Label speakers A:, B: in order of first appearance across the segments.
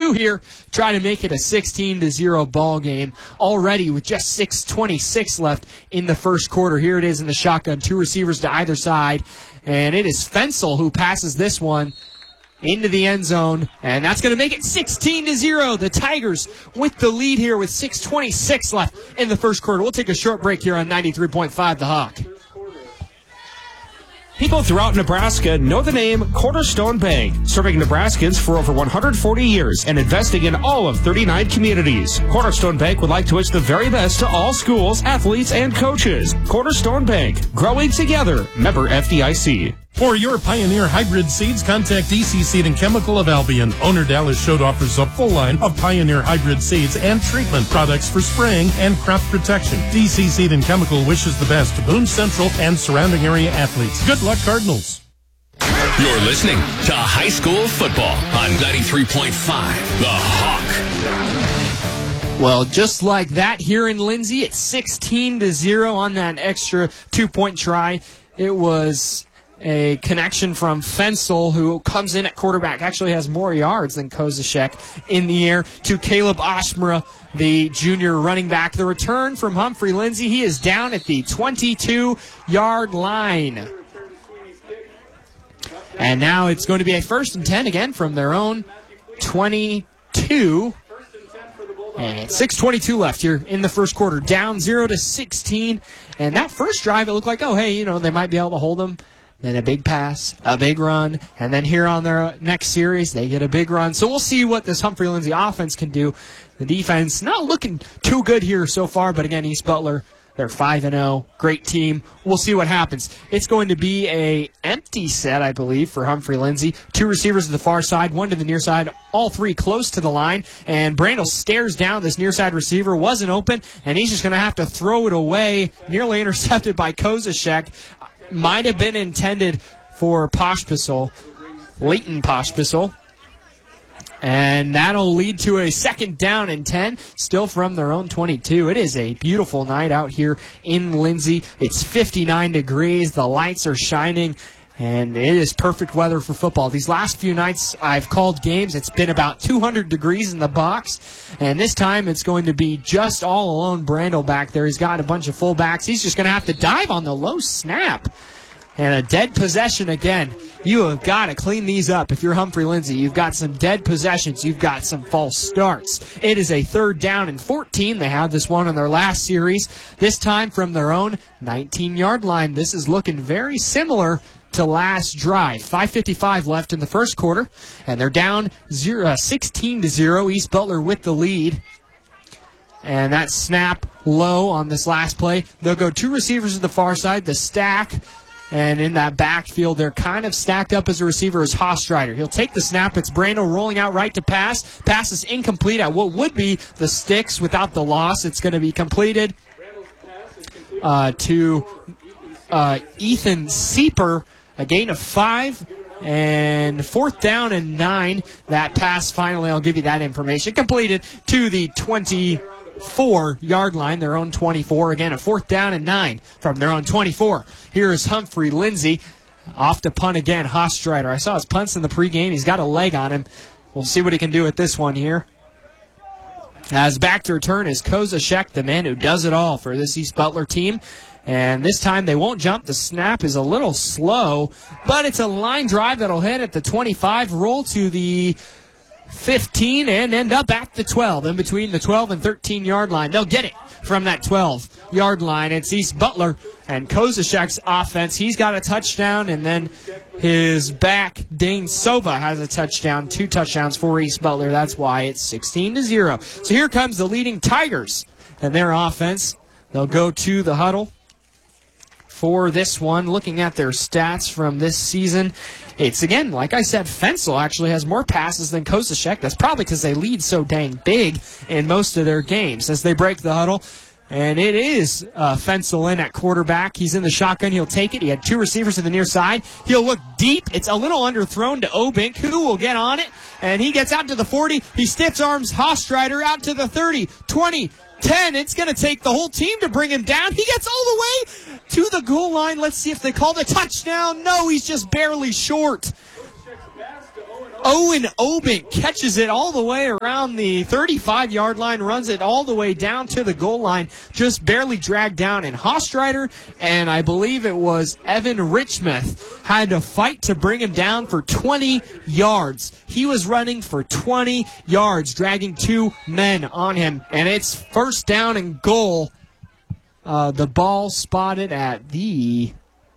A: 2 here, try to make it a 16-0 ball game already with just 6:26 left in the first quarter. Here it is in the shotgun, 2 receivers to either side, and it is Fensel who passes this one into the end zone, and that's going to make it 16-0. The Tigers with the lead here with 6:26 left in the first quarter. We'll take a short break here on 93.5 The Hawk.
B: People throughout Nebraska know the name Cornerstone Bank, serving Nebraskans for over 140 years and investing in all of 39 communities. Cornerstone Bank would like to wish the very best to all schools, athletes, and coaches. Cornerstone Bank, growing together. Member FDIC.
C: For your Pioneer hybrid seeds, contact DC Seed and Chemical of Albion. Owner Dallas Schott offers a full line of Pioneer hybrid seeds and treatment products for spraying and crop protection. DC Seed and Chemical wishes the best to Boone Central and surrounding area athletes. Good luck, Cardinals.
D: You're listening to high school football on 93.5 The Hawk.
A: Well, just like that here in Lindsay, it's 16-0 on that extra 2-point try. It was a connection from Fensel, who comes in at quarterback, actually has more yards than Kozashek in the air, to Caleb Oshmura, the junior running back. The return from Humphrey Lindsay, he is down at the 22-yard line. And now it's going to be a 1st and 10 again from their own 22. And 6:22 left here in the first quarter, down 0-16. And that first drive, it looked like, oh, hey, they might be able to hold them. Then a big pass, a big run, and then here on their next series, they get a big run. So we'll see what this Humphrey Lindsay offense can do. The defense not looking too good here so far, but again, East Butler, they're 5-0, great team. We'll see what happens. It's going to be a empty set, I believe, for Humphrey Lindsay. 2 receivers to the far side, 1 to the near side, all 3 close to the line. And Brandel stares down this near side receiver, wasn't open, and he's just going to have to throw it away, nearly intercepted by Kozashek. Might have been intended for Pospisil, Leighton Pospisil. And that'll lead to a 2nd down and 10, still from their own 22. It is a beautiful night out here in Lindsay. It's 59 degrees. The lights are shining, and it is perfect weather for football. These last few nights I've called games, it's been about 200 degrees in the box, and this time it's going to be just all alone Brandel back there. He's got a bunch of fullbacks. He's just going to have to dive on the low snap. And a dead possession again. You have got to clean these up. If you're Humphrey Lindsay, you've got some dead possessions. You've got some false starts. It is a 3rd down and 14. They had this one on their last series, this time from their own 19-yard line. This is looking very similar to last drive. 5:55 left in the first quarter, and they're down 16-0. East Butler with the lead. And that snap low on this last play. They'll go 2 receivers to the far side, the stack. And in that backfield, they're kind of stacked up as a receiver is Hofstreiter. He'll take the snap. It's Brandel rolling out right to pass. Pass is incomplete at what would be the sticks without the loss. It's going to be completed to Ethan Sieper, a gain of 5. And 4th down and 9. That pass finally, I'll give you that information, completed to the 24-yard line, their own 24. Again, a 4th down and 9 from their own 24. Here is Humphrey Lindsay. Off to punt again, Hofstreiter. I saw his punts in the pregame. He's got a leg on him. We'll see what he can do with this one here. As back to return is Kozashek, the man who does it all for this East Butler team. And this time they won't jump. The snap is a little slow, but it's a line drive that'll hit at the 25, roll to the 15, and end up at the 12, in between the 12 and 13-yard line. They'll get it from that 12-yard line. It's East Butler and Kozashek's offense. He's got a touchdown, and then his back, Dane Sova, has a touchdown. 2 touchdowns for East Butler. That's why it's 16-0. So here comes the leading Tigers and their offense. They'll go to the huddle for this one. Looking at their stats from this season, it's, again, like I said, Fensel actually has more passes than Kozashek. That's probably because they lead so dang big in most of their games. As they break the huddle, and it is Fensel in at quarterback. He's in the shotgun. He'll take it. He had 2 receivers to the near side. He'll look deep. It's a little underthrown to Obink, who will get on it, and he gets out to the 40. He stiff arms Hofstreiter out to the 30, 20, 10. It's going to take the whole team to bring him down. He gets all the way to the goal line. Let's see if they called a touchdown. No, he's just barely short. Owen Obink catches it all the way around the 35-yard line, runs it all the way down to the goal line, just barely dragged down. And Hostreiter, and I believe it was Evan Richmouth, had to fight to bring him down for 20 yards. He was running for 20 yards, dragging 2 men on him. And it's first down and goal. The ball spotted at the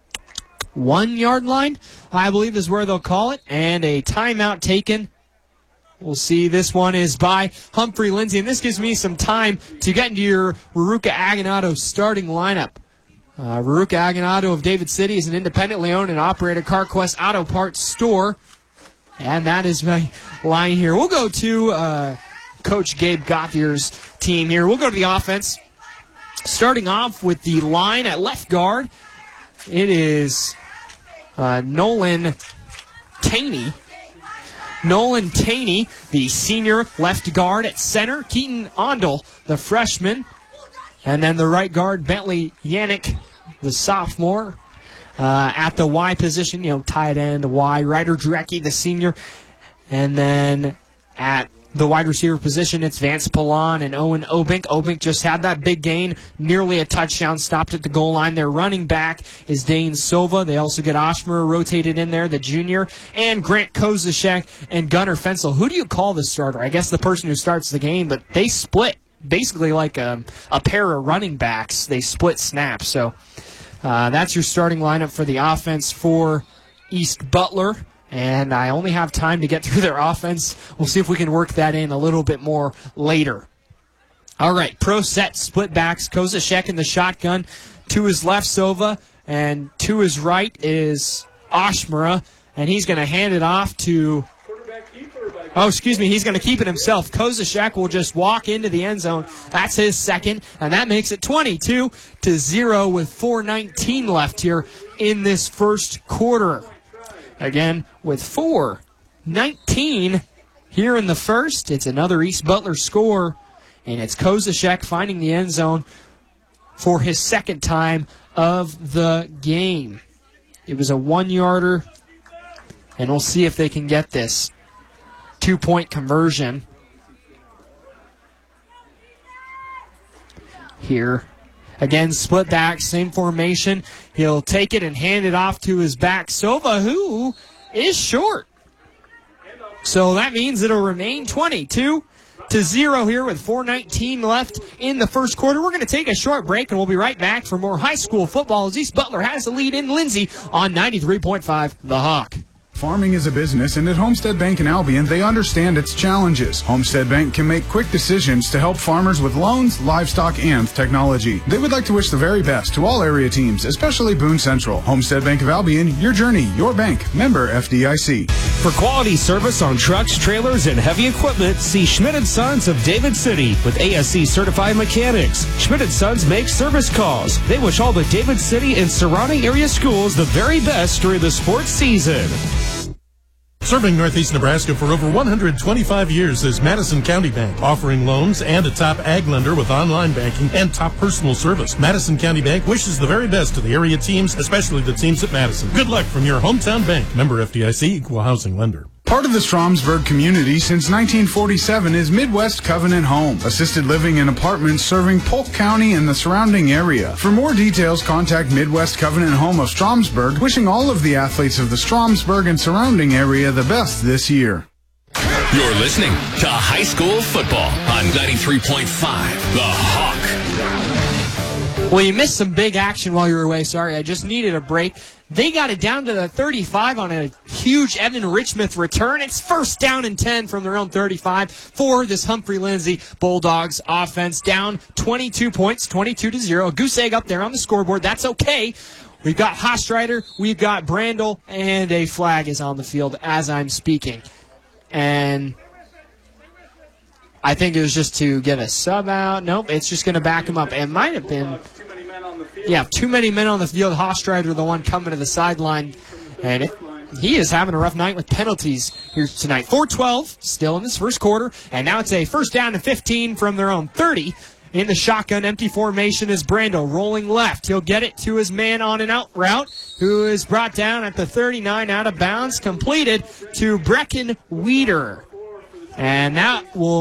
A: 1-yard line, I believe is where they'll call it, and a timeout taken. We'll see. This one is by Humphrey Lindsay, and this gives me some time to get into your Veruca Agonato starting lineup. Veruca Agonato of David City is an independently owned and operated CarQuest auto parts store, and that is my line here. We'll go to Coach Gabe Gauthier's team here. We'll go to the offense. Starting off with the line at left guard, it is Nolan Taney. Nolan Taney, the senior left guard at center. Keaton Ondel, the freshman. And then the right guard, Bentley Yannick, the sophomore. At the Y position, tight end, Y. Ryder Drecke, the senior. And then at the wide receiver position, it's Vance Pallon and Owen Obink. Obink just had that big gain, nearly a touchdown, stopped at the goal line. Their running back is Dane Silva. They also get Oshmer rotated in there, the junior, and Grant Kozashek and Gunnar Fensel. Who do you call the starter? I guess the person who starts the game, but they split basically like a pair of running backs. They split snaps. So that's your starting lineup for the offense for East Butler. And I only have time to get through their offense. We'll see if we can work that in a little bit more later. All right, pro set split backs. Kozashek in the shotgun. To his left, Silva. And to his right is Oshmura. And he's going to hand it off to... he's going to keep it himself. Kozashek will just walk into the end zone. That's his second. And that makes it 22-0 with 4:19 left here in this first quarter. Again, with 4:19 here in the first, it's another East Butler score, and it's Kozashek finding the end zone for his second time of the game. It was a 1-yarder, and we'll see if they can get this 2-point conversion here. Again, split back, same formation. He'll take it and hand it off to his back, Silva, who is short. So that means it'll remain 22-0 here with 4:19 left in the first quarter. We're going to take a short break, and we'll be right back for more high school football as East Butler has the lead in Lindsay on 93.5 The Hawk.
E: Farming is a business, and at Homestead Bank in Albion, they understand its challenges. Homestead Bank can make quick decisions to help farmers with loans, livestock, and technology. They would like to wish the very best to all area teams, especially Boone Central. Homestead Bank of Albion, your journey, your bank. Member FDIC.
B: For quality service on trucks, trailers, and heavy equipment, see Schmidt & Sons of David City with ASC certified mechanics. Schmidt & Sons make service calls. They wish all the David City and surrounding area schools the very best during the sports season.
C: Serving Northeast Nebraska for over 125 years is Madison County Bank, offering loans and a top ag lender with online banking and top personal service. Madison County Bank wishes the very best to the area teams, especially the teams at Madison. Good luck from your hometown bank. Member FDIC, Equal Housing Lender.
E: Part of the Stromsburg community since 1947 is Midwest Covenant Home, assisted living and apartments serving Polk County and the surrounding area. For more details, contact Midwest Covenant Home of Stromsburg, wishing all of the athletes of the Stromsburg and surrounding area the best this year.
D: You're listening to high school football on 93.5 The Hawk.
A: Well, you missed some big action while you were away. Sorry, I just needed a break. They got it down to the 35 on a huge Evan Richmouth return. It's first down and 10 from their own 35 for this Humphrey Lindsay Bulldogs offense. Down 22 points, 22-0. A goose egg up there on the scoreboard. That's okay. We've got Hostreiter, we've got Brandel, and a flag is on the field as I'm speaking. And I think it was just to get a sub out. Nope, it's just going to back him up. It might have been... Yeah, too many men on the field. Hostreiter, the one coming to the sideline. And he is having a rough night with penalties here tonight. 4:12 still in this first quarter. And now it's a first down and 15 from their own 30. in the shotgun empty formation is Brando rolling left. He'll get it to his man on an out route, who is brought down at the 39 out of bounds, completed to Brecken Weeder. And that will